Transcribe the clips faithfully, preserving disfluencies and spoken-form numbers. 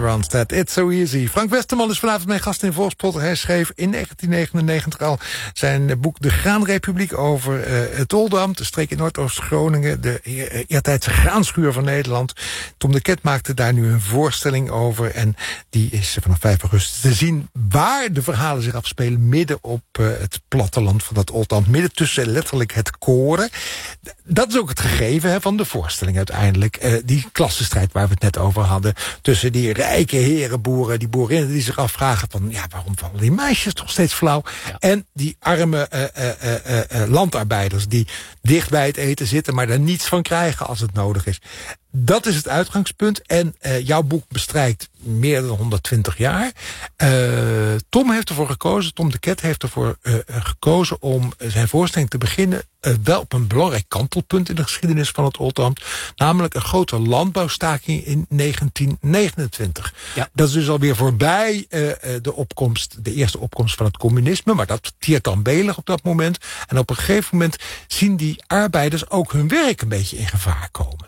Ronstadt. It's so easy. Frank Westerman is vanavond mijn gast in Volkspot. Hij schreef in negentien negenennegentig al zijn boek De Graanrepubliek over uh, het Oldambt, de streek in Noordoost-Groningen, de eertijdse graanschuur van Nederland. Tom de Ket maakte daar nu een voorstelling over en die is vanaf vijf augustus te zien waar de verhalen zich afspelen midden op uh, het platteland van dat Oldambt, midden tussen letterlijk het koren. Dat is ook het gegeven hè, van de voorstelling uiteindelijk. Uh, die klassenstrijd waar we het net over hadden, tussen die rijke herenboeren, die boerinnen die zich afvragen van ja, waarom vallen die meisjes toch steeds flauw? Ja. En die arme uh, uh, uh, uh, landarbeiders die dicht bij het eten zitten, maar daar niets van krijgen als het nodig is. Dat is het uitgangspunt. En uh, jouw boek bestrijkt meer dan honderdtwintig jaar. Uh, Tom heeft ervoor gekozen, Tom de Ket heeft ervoor uh, gekozen om zijn voorstelling te beginnen uh, wel op een belangrijk kantelpunt in de geschiedenis van het Oldambt. Namelijk een grote landbouwstaking in negentien negenentwintig. Ja. Dat is dus alweer voorbij uh, de opkomst, de eerste opkomst van het communisme. Maar dat tiert dan belig op dat moment. En op een gegeven moment zien die arbeiders ook hun werk een beetje in gevaar komen.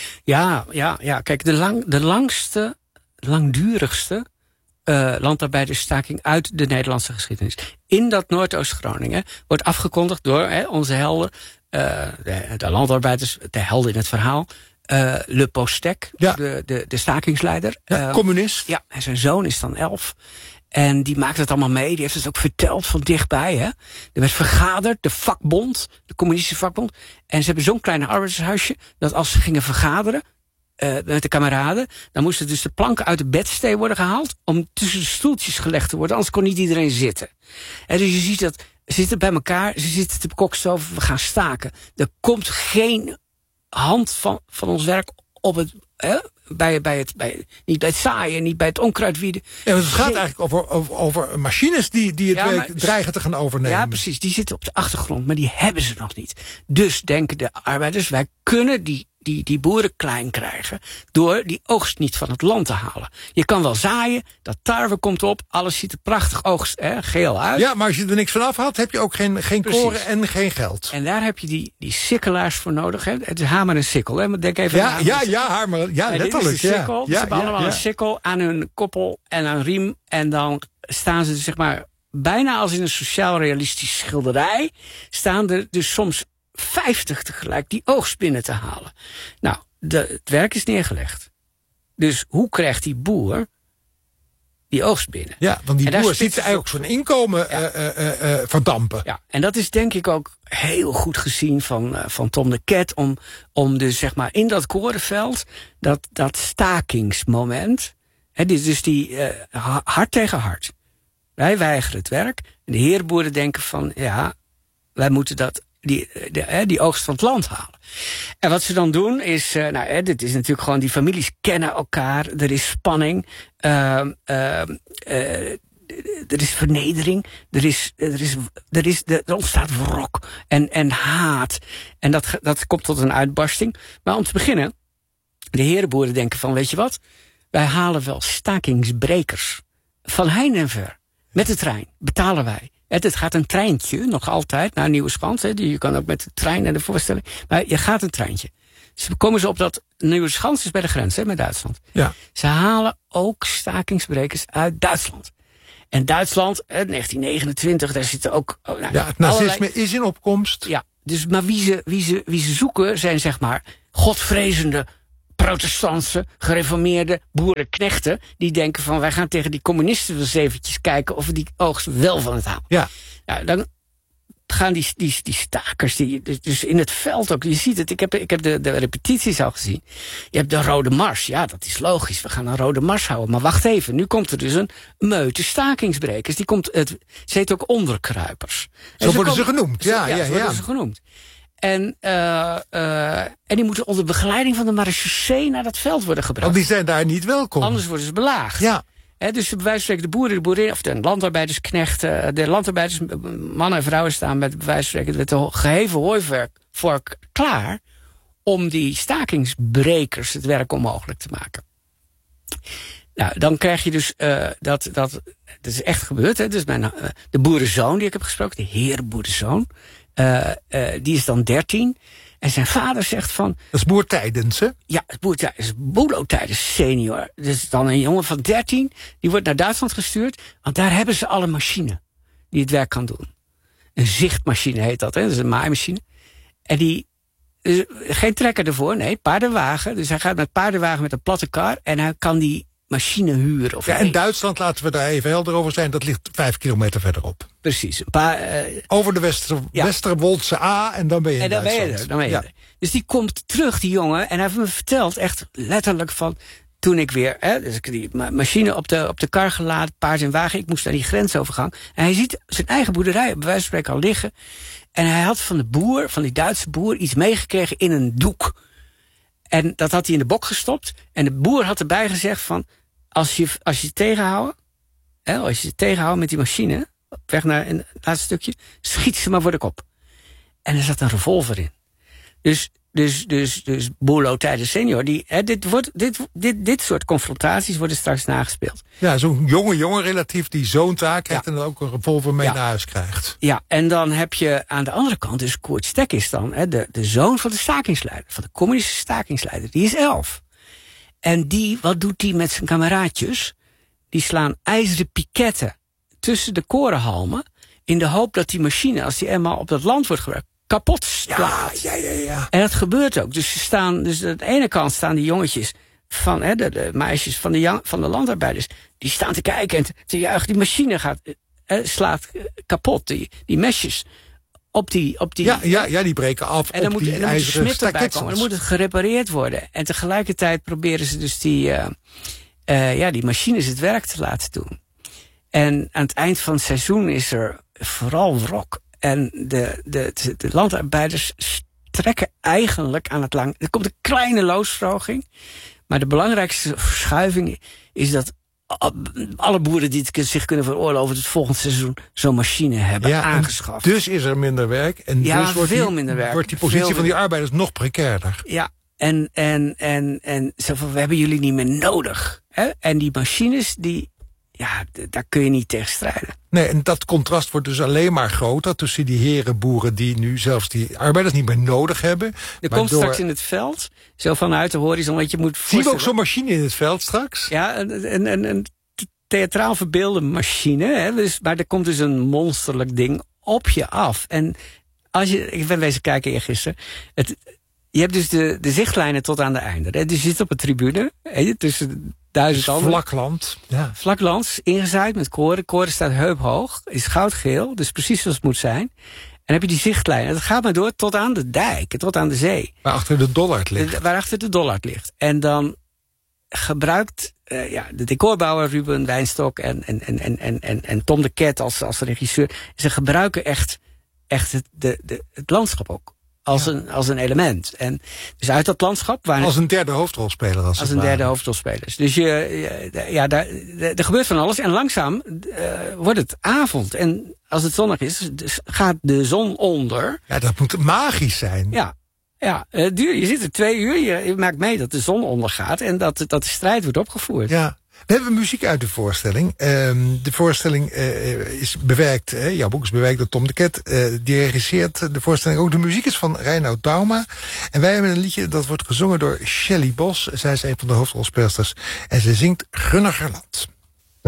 Ja, ja, ja. Kijk, de, lang, de langste, langdurigste uh, landarbeidersstaking uit de Nederlandse geschiedenis in dat Noordoost-Groningen wordt afgekondigd door hè, onze helden, uh, de, de landarbeiders, de helden in het verhaal, uh, Le Postec, ja. de, de, de stakingsleider. Ja, uh, communist. Ja, en zijn zoon is dan elf. En die maakt het allemaal mee. Die heeft het ook verteld van dichtbij. Hè. Er werd vergaderd, de vakbond, de communistische vakbond. En ze hebben zo'n klein arbeidershuisje, dat als ze gingen vergaderen uh, met de kameraden, dan moesten dus de planken uit de bedstee worden gehaald om tussen de stoeltjes gelegd te worden. Anders kon niet iedereen zitten. En dus je ziet dat, ze zitten bij elkaar, ze zitten te kokstoven, we gaan staken. Er komt geen hand van, van ons werk op het... Hè, Bij, bij het, bij, niet bij het zaaien, niet bij het onkruidwieden. Ja, het gaat eigenlijk over, over, over machines die, die het ja, werk dreigen te gaan overnemen. Ja, precies. Die zitten op de achtergrond, maar die hebben ze nog niet. Dus denken de arbeiders, wij kunnen die, die, die boeren klein krijgen door die oogst niet van het land te halen. Je kan wel zaaien, dat tarwe komt op, alles ziet er prachtig oogst, hè, geel uit. Ja, maar als je er niks van af had, heb je ook geen, geen koren en geen geld. En daar heb je die, die sikkelaars voor nodig. Hè. Het is hamer en sikkel. Hè. Maar denk even ja, aan ja, ja, hamer. Ja, letterlijk. Dit is de sikkel. Ja, Ze hebben ja, allemaal ja. een sikkel aan hun koppel en een riem. En dan staan ze zeg maar bijna als in een sociaal-realistisch schilderij. Staan er dus soms vijftig tegelijk die oogst binnen te halen. Nou, de, het werk is neergelegd. Dus hoe krijgt die boer die oogst binnen? Ja, want die boer ziet eigenlijk zo'n inkomen ja. uh, uh, uh, verdampen. Ja, en dat is denk ik ook heel goed gezien van, uh, van Tom de Ket, om, om dus zeg maar in dat korenveld, dat, dat stakingsmoment, hè, dus die uh, hart tegen hart. Wij weigeren het werk en de heerboeren denken van, ja, wij moeten dat Die, de, die oogst van het land halen. En wat ze dan doen is, uh, nou, hè, dit is natuurlijk gewoon, die families kennen elkaar, er is spanning, uh, uh, uh, er is vernedering, er is, er is, er is, er ontstaat wrok en, en haat. En dat, dat komt tot een uitbarsting. Maar om te beginnen, de herenboeren denken van, weet je wat, wij halen wel stakingsbrekers van heinde en ver. Met de trein betalen wij. Het gaat een treintje, nog altijd, naar Nieuweschans. Je kan ook met de trein naar de voorstelling. Maar je gaat een treintje. Ze komen ze op dat Nieuweschans is bij de grens hè, met Duitsland. Ja. Ze halen ook stakingsbrekers uit Duitsland. En Duitsland, negentien negenentwintig, daar zitten ook... Oh, nou, ja, het nazisme allerlei, is in opkomst. Ja, dus, maar wie ze, wie, ze, wie ze zoeken zijn zeg maar godvrezende protestantse, gereformeerde boerenknechten die denken van, wij gaan tegen die communisten wel eens eventjes kijken of we die oogst wel van het halen. Ja. Nou, dan gaan die, die, die stakers, die, dus in het veld ook, je ziet het, ik heb, ik heb de, de repetities al gezien. Je hebt de Rode Mars, ja, dat is logisch, we gaan een Rode Mars houden. Maar wacht even, nu komt er dus een meute stakingsbrekers. Die komt, het, ze heet ook onderkruipers. Zo worden komen, ze genoemd, ja, ja, ja. Zo worden ze genoemd. En, uh, uh, en die moeten onder begeleiding van de marechaussee naar dat veld worden gebracht. Want die zijn daar niet welkom. Anders worden ze belaagd. Ja. He, dus bij wijze van spreken de boeren, de boerinnen, of de landarbeidersknechten, de landarbeiders, mannen en vrouwen staan met bij wijze van spreken met de geheven hooivork klaar om die stakingsbrekers het werk onmogelijk te maken. Nou, dan krijg je dus uh, dat, dat, dat is echt gebeurd. Hè? Dus mijn, uh, de boerenzoon die ik heb gesproken, de herenboerenzoon, uh, uh, die is dan dertien. En zijn vader zegt van... Dat is Boer Tijdens, hè? Ja, Boer Tijdens, Boelo Tijdens senior. Dus dan een jongen van dertien, die wordt naar Duitsland gestuurd. Want daar hebben ze alle machine die het werk kan doen. Een zichtmachine heet dat, hè? Dat is een maaimachine. En die... Dus geen trekker ervoor, nee, paardenwagen. Dus hij gaat met paardenwagen met een platte kar... en hij kan die machine huren. Of ja, en Duitsland, laten we daar even helder over zijn... dat ligt vijf kilometer verderop. Precies. Een paar, uh, over de Wester, ja. Westerwoldse A en dan ben je in en dan Duitsland. Ben je er, dan ben je ja. er. Dus die komt terug, die jongen... en hij heeft me verteld, echt letterlijk van... toen ik weer, hè, dus ik die machine op de, op de kar geladen... paard en wagen, ik moest naar die grensovergang... en hij ziet zijn eigen boerderij bij wijze van spreken al liggen... en hij had van de boer, van die Duitse boer... iets meegekregen in een doek. En dat had hij in de bok gestopt... en de boer had erbij gezegd van... als je als je tegenhouden... Hè, als je je tegenhoudt met die machine... op weg naar een laatste stukje... schiet ze maar voor de kop. En er zat een revolver in. Dus... Dus, dus, dus Boelo Tijdens senior, die, hè, dit, wordt, dit, dit, dit soort confrontaties worden straks nagespeeld. Ja, zo'n jonge jongen relatief die zo'n taak heeft... Ja. en dan ook een revolver mee ja. naar huis krijgt. Ja, en dan heb je aan de andere kant... dus Koert Stek is dan hè, de, de zoon van de stakingsleider... van de communistische stakingsleider. Die is elf. En die, wat doet die met zijn kameraadjes? Die slaan ijzeren piketten tussen de korenhalmen... in de hoop dat die machine, als die eenmaal op dat land wordt gebruikt... kapot slaat. Ja, ja, ja, ja. En dat gebeurt ook. Dus ze staan, dus aan de ene kant staan die jongetjes van hè, de, de meisjes van de, van de landarbeiders, die staan te kijken en te, te juichen. Die machine gaat, eh, slaat kapot. Die, die mesjes op die, op die. Ja, ja, ja, die breken af. En dan op moet, die en dan moet de ijzeren smid erbij komen. Dan moet het gerepareerd worden. En tegelijkertijd proberen ze dus die, uh, uh, ja, die machines het werk te laten doen. En aan het eind van het seizoen is er vooral wrok. En de, de, de, de landarbeiders trekken eigenlijk aan het lang. Er komt een kleine loonsverhoging. Maar de belangrijkste verschuiving is dat alle boeren die het zich kunnen veroorloven het volgend seizoen zo'n machine hebben ja, aangeschaft. Dus is er minder werk. En ja, dus wordt veel die, minder werk. wordt die positie veel van die arbeiders nog precairder. Ja, en, en, en, en zo van, we hebben jullie niet meer nodig. Hè? En die machines, die, ja, daar kun je niet tegen strijden. Nee, en dat contrast wordt dus alleen maar groter tussen die herenboeren die nu zelfs die arbeiders niet meer nodig hebben. Er komt door... straks in het veld, zo vanuit de horizon, want je moet zien we ook zo'n machine in het veld straks? Ja, een, een, een, een theatraal verbeelde machine, hè, dus, maar er komt dus een monsterlijk ding op je af. En als je, ik ben wezen kijken eergisteren, het, je hebt dus de, de zichtlijnen tot aan de einde. Hè, dus je zit op een tribune, hè, tussen duizend dus anderen. Vlak land. Ja. Vlak land, ingezaaid met koren. Koren staat heuphoog, is goudgeel, dus precies zoals het moet zijn. En heb je die zichtlijn. En dat gaat maar door tot aan de dijk, tot aan de zee. Waarachter de Dollard ligt. De, waarachter de Dollard ligt. En dan gebruikt uh, ja, de decorbouwer Ruben Wijnstok en, en, en, en, en, en Tom de Ket als, als regisseur. Ze gebruiken echt, echt het, de, de, het landschap ook. Als, ja. een, als een element. En dus uit dat landschap... Waar als een derde hoofdrolspeler. Als, als een derde hoofdrolspeler. Dus je, ja, daar, er gebeurt van alles. En langzaam uh, wordt het avond. En als het zonnig is, dus gaat de zon onder. Ja, dat moet magisch zijn. Ja. Ja, uh, duur, je zit er twee uur, je, je maakt mee dat de zon ondergaat en dat, dat de strijd wordt opgevoerd. Ja, we hebben muziek uit de voorstelling. Um, de voorstelling uh, is bewerkt, uh, jouw boek is bewerkt door Tom de Ket. Uh, die regisseert de voorstelling ook. De muziek is van Reinoud Dauma. En wij hebben een liedje dat wordt gezongen door Shelley Bos. Zij is een van de hoofdrolspeelsters. En ze zingt Gunniger Land.